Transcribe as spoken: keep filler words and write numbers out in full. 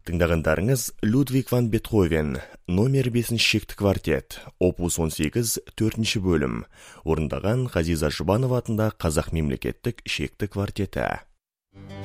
Тыңдағандарыңыз Людвиг ван Бетховен, номер бесінші шекті квартет, опус он сегіз, төртінші бөлім, орындаған Ғазиза Жұбанова атында Қазақ мемлекеттік шекті квартеті.